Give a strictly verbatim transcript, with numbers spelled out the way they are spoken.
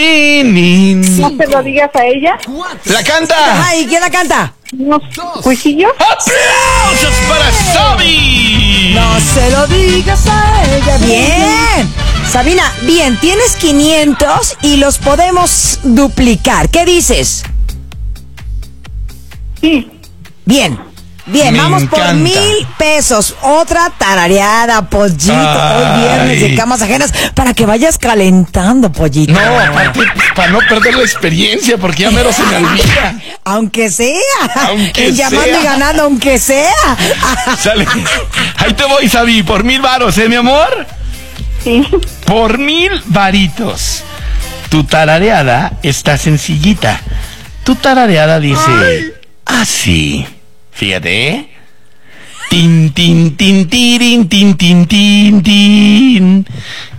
No se lo digas a ella. ¡La canta! Ay, ¿quién la canta? Unos cuisillos. ¡Aplausos para Sabi! No se lo digas a ella. Bien. Sabina, bien, tienes quinientos y los podemos duplicar. ¿Qué dices? Sí. Bien. Bien, Me vamos por encanta. mil pesos. Otra tarareada, pollito. Hoy viernes de camas ajenas para que vayas calentando, pollito. No, aparte, para no perder la experiencia, porque ya mero se me olvida. Aunque sea. Aunque El llamando sea. y ganando, aunque sea. Sale. Ahí te voy, Sabi, por mil varos, ¿eh, mi amor? Sí. Por mil varitos. Tu tarareada está sencillita. Tu tarareada dice así. Fíjate, ¿eh? Tin, tin, tin, tirin, tin, tin, tin, tin.